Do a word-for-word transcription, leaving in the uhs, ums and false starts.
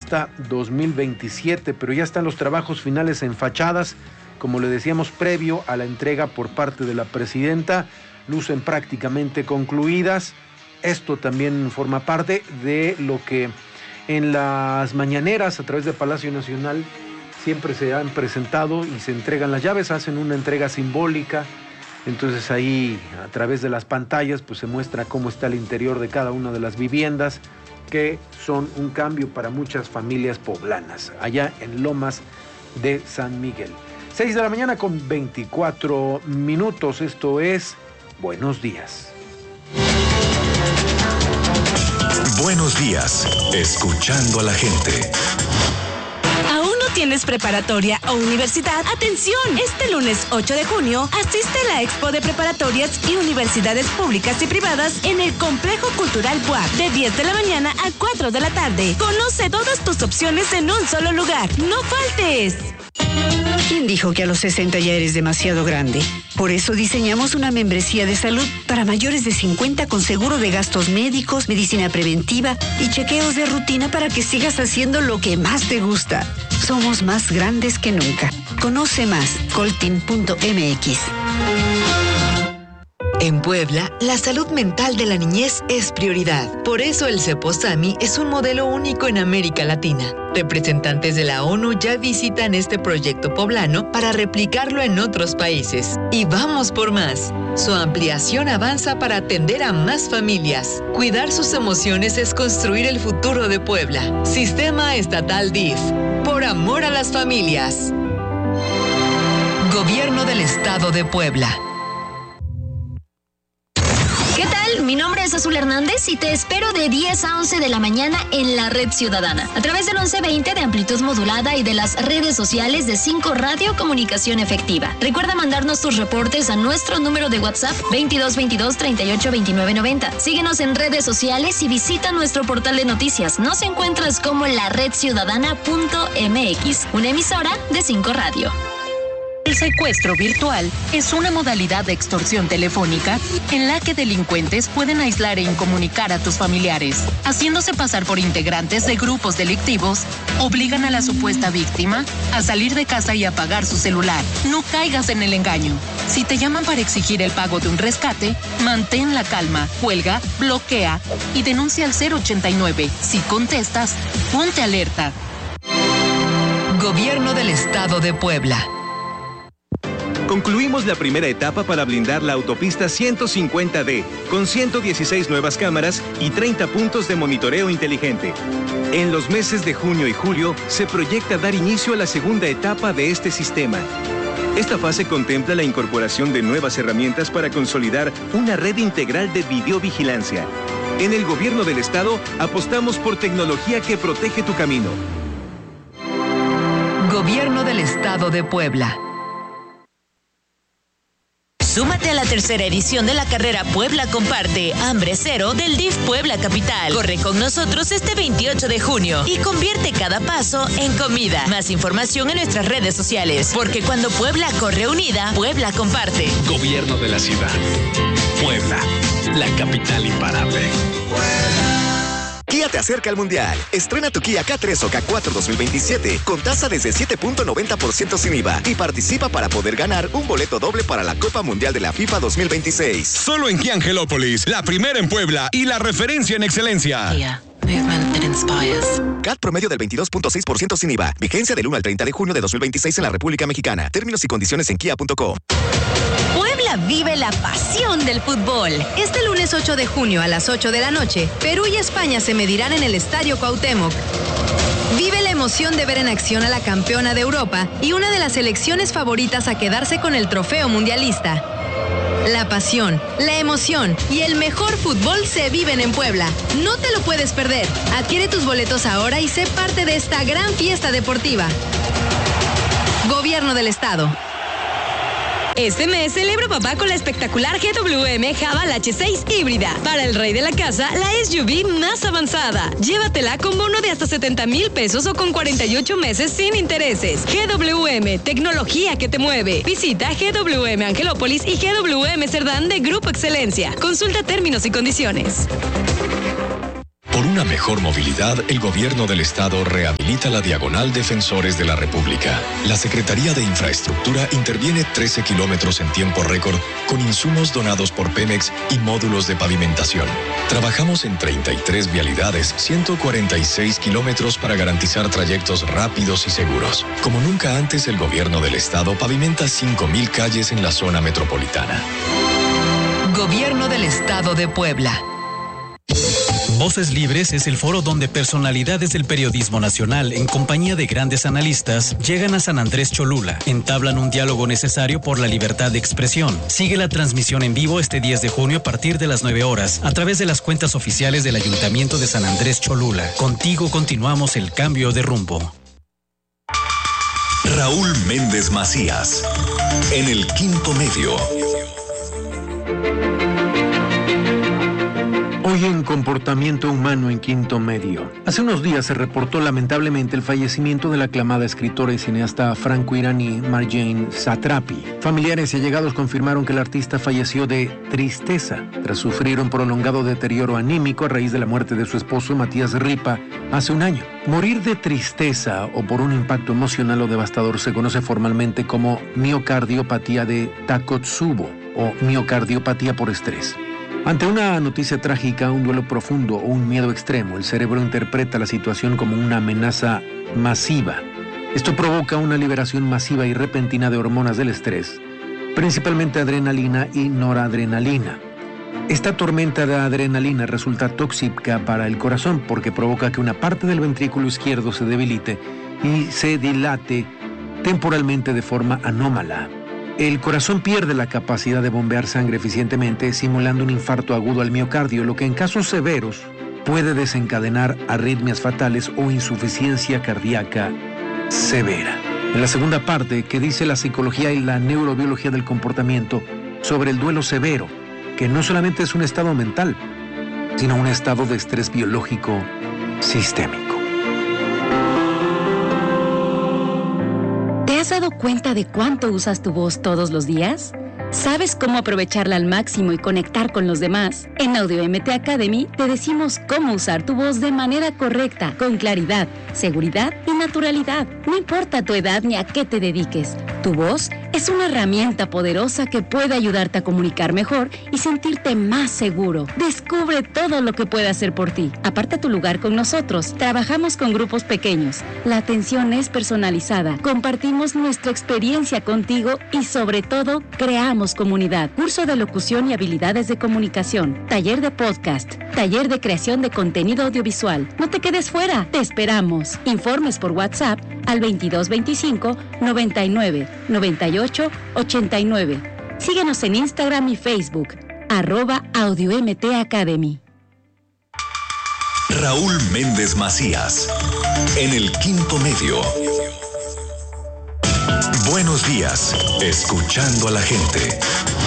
hasta dos mil veintisiete, pero ya están los trabajos finales en fachadas, como le decíamos, previo a la entrega por parte de la presidenta, lucen prácticamente concluidas. Esto también forma parte de lo que en las mañaneras a través de Palacio Nacional siempre se han presentado y se entregan las llaves, hacen una entrega simbólica. Entonces ahí a través de las pantallas pues se muestra cómo está el interior de cada una de las viviendas, que son un cambio para muchas familias poblanas allá en Lomas de San Miguel. seis de la mañana con veinticuatro minutos, esto es Buenos Días. Buenos días, escuchando a la gente. ¿Tienes preparatoria o universidad? ¡Atención! Este lunes ocho de junio asiste a la Expo de Preparatorias y Universidades Públicas y Privadas en el Complejo Cultural B U A C de diez de la mañana a cuatro de la tarde. Conoce todas tus opciones en un solo lugar. ¡No faltes! ¿Quién dijo que a los sesenta ya eres demasiado grande? Por eso diseñamos una membresía de salud para mayores de cincuenta con seguro de gastos médicos, medicina preventiva y chequeos de rutina para que sigas haciendo lo que más te gusta. Somos más grandes que nunca. Conoce más, coltin punto m x. En Puebla, la salud mental de la niñez es prioridad. Por eso el Ceposami es un modelo único en América Latina. Representantes de la ONU ya visitan este proyecto poblano para replicarlo en otros países. Y vamos por más. Su ampliación avanza para atender a más familias. Cuidar sus emociones es construir el futuro de Puebla. Sistema Estatal D I F. Por amor a las familias. Gobierno del Estado de Puebla. ¿Qué tal? Mi nombre es Azul Hernández y te espero de diez a once de la mañana en la Red Ciudadana, a través del once veinte de amplitud modulada y de las redes sociales de cinco Radio Comunicación Efectiva. Recuerda mandarnos tus reportes a nuestro número de WhatsApp veintidós veintidós treinta y ocho veintinueve noventa. Síguenos en redes sociales y visita nuestro portal de noticias. Nos encuentras como la red ciudadana punto m x, una emisora de cinco Radio. El secuestro virtual es una modalidad de extorsión telefónica en la que delincuentes pueden aislar e incomunicar a tus familiares, haciéndose pasar por integrantes de grupos delictivos, obligan a la supuesta víctima a salir de casa y apagar su celular. No caigas en el engaño. Si te llaman para exigir el pago de un rescate, mantén la calma, cuelga, bloquea y denuncia al cero ochenta y nueve. Si contestas, ponte alerta. Gobierno del Estado de Puebla. Concluimos la primera etapa para blindar la autopista ciento cincuenta D, con ciento dieciséis nuevas cámaras y treinta puntos de monitoreo inteligente. En los meses de junio y julio se proyecta dar inicio a la segunda etapa de este sistema. Esta fase contempla la incorporación de nuevas herramientas para consolidar una red integral de videovigilancia. En el Gobierno del Estado apostamos por tecnología que protege tu camino. Gobierno del Estado de Puebla. Súmate a la tercera edición de la carrera Puebla Comparte, Hambre Cero del D I F Puebla Capital. Corre con nosotros este veintiocho de junio y convierte cada paso en comida. Más información en nuestras redes sociales, porque cuando Puebla corre unida, Puebla comparte. Gobierno de la ciudad. Puebla, la capital imparable. Kia te acerca al Mundial. Estrena tu Kia K tres o K cuatro dos mil veintisiete con tasa desde siete punto noventa por ciento sin I V A y participa para poder ganar un boleto doble para la Copa Mundial de la FIFA dos mil veintiséis. Solo en Kia Angelópolis, la primera en Puebla y la referencia en excelencia. Kia, movement that inspires. C A T promedio del veintidós punto seis por ciento sin I V A. Vigencia del uno al treinta de junio de dos mil veintiséis en la República Mexicana. Términos y condiciones en kia punto com. Puebla vive la pasión del fútbol. Este lunes ocho de junio a las ocho de la noche, Perú y España se medirán en el Estadio Cuauhtémoc. Vive la emoción de ver en acción a la campeona de Europa y una de las selecciones favoritas a quedarse con el trofeo mundialista. La pasión, la emoción y el mejor fútbol se viven en Puebla. No te lo puedes perder. Adquiere tus boletos ahora y sé parte de esta gran fiesta deportiva. Gobierno del Estado. Este mes celebra papá con la espectacular G W M Haval H seis híbrida. Para el rey de la casa, la S U V más avanzada. Llévatela con bono de hasta setenta mil pesos o con cuarenta y ocho meses sin intereses. G W M, tecnología que te mueve. Visita G W M Angelópolis y G W M Cerdán de Grupo Excelencia. Consulta términos y condiciones. Por una mejor movilidad, el Gobierno del Estado rehabilita la Diagonal Defensores de la República. La Secretaría de Infraestructura interviene trece kilómetros en tiempo récord con insumos donados por Pemex y módulos de pavimentación. Trabajamos en treinta y tres vialidades, ciento cuarenta y seis kilómetros para garantizar trayectos rápidos y seguros. Como nunca antes, el Gobierno del Estado pavimenta cinco mil calles en la zona metropolitana. Gobierno del Estado de Puebla. Voces Libres es el foro donde personalidades del periodismo nacional, en compañía de grandes analistas, llegan a San Andrés Cholula, entablan un diálogo necesario por la libertad de expresión. Sigue la transmisión en vivo este diez de junio a partir de las nueve horas, a través de las cuentas oficiales del Ayuntamiento de San Andrés Cholula. Contigo continuamos el cambio de rumbo. Raúl Méndez Macías, en el Quinto Medio. Hoy en Comportamiento Humano en Quinto Medio. Hace unos días se reportó lamentablemente el fallecimiento de la aclamada escritora y cineasta franco-iraní Marjane Satrapi. Familiares y allegados confirmaron que el artista falleció de tristeza tras sufrir un prolongado deterioro anímico a raíz de la muerte de su esposo Matías Ripa hace un año. Morir de tristeza o por un impacto emocional o devastador se conoce formalmente como miocardiopatía de Takotsubo o miocardiopatía por estrés. Ante una noticia trágica, un duelo profundo o un miedo extremo, el cerebro interpreta la situación como una amenaza masiva. Esto provoca una liberación masiva y repentina de hormonas del estrés, principalmente adrenalina y noradrenalina. Esta tormenta de adrenalina resulta tóxica para el corazón porque provoca que una parte del ventrículo izquierdo se debilite y se dilate temporalmente de forma anómala. El corazón pierde la capacidad de bombear sangre eficientemente, simulando un infarto agudo al miocardio, lo que en casos severos puede desencadenar arritmias fatales o insuficiencia cardíaca severa. En la segunda parte, que dice la psicología y la neurobiología del comportamiento sobre el duelo severo, que no solamente es un estado mental, sino un estado de estrés biológico sistémico. ¿Te has dado cuenta de cuánto usas tu voz todos los días? ¿Sabes cómo aprovecharla al máximo y conectar con los demás? En Audio M T Academy te decimos cómo usar tu voz de manera correcta, con claridad, seguridad y naturalidad. No importa tu edad ni a qué te dediques, tu voz es una herramienta poderosa que puede ayudarte a comunicar mejor y sentirte más seguro. Descubre todo lo que puede hacer por ti. Aparta tu lugar con nosotros. Trabajamos con grupos pequeños. La atención es personalizada. Compartimos nuestra experiencia contigo y sobre todo creamos comunidad. Curso de locución y habilidades de comunicación. Taller de podcast. Taller de creación de contenido audiovisual. No te quedes fuera. Te esperamos. Informes por WhatsApp al veintidós veinticinco noventa y nueve noventa y ocho ochenta y nueve. Síguenos en Instagram y Facebook. Arroba Audio M T Academy. Raúl Méndez Macías, en el Quinto Medio. Buenos días, escuchando a la gente.